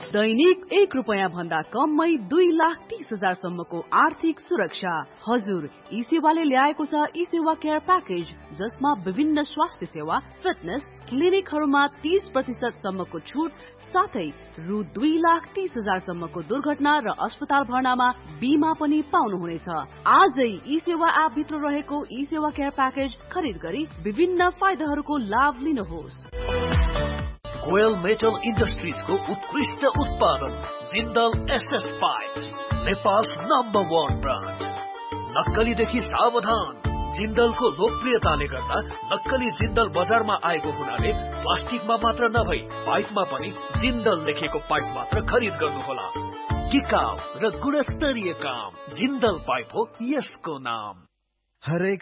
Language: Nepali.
दैनिक ₹1 भन्दा कममै 2,30,000 सम्मको आर्थिक सुरक्षा। हजुर, ई सेवाले ल्याएको छ ई सेवा केयर प्याकेज, जसमा विभिन्न स्वास्थ्य सेवा, फिटनेस क्लिनिकहरूमा 30% सम्मको छुट साथै ₹2,30,000 सम्मको दुर्घटना र अस्पताल भर्नामा बीमा पनि पाउनुहुनेछ। आजै ई सेवा एप भित्र रहेको ई सेवा केयर प्याकेज खरिद गरी विभिन्न फाइदाहरूको लाभ लिनुहोस्। गोयल मेटल इन्डस्ट्रिजको उत्कृष्ट उत्पादन Jindal SS pipe, Nepal's #1 brand. नक्कलीदेखि सावधान। जिन्दलको लोकप्रियताले गर्दा नक्कली जिन्दल बजारमा आएको हुनाले प्लास्टिकमा मात्र नभई पाइपमा पनि जिन्दल लेखेको पाइप मात्र खरिद गर्नुहोला। टिकाउ र गुणस्तरीय काम, जिन्दल पाइप हो यसको नाम। हरेक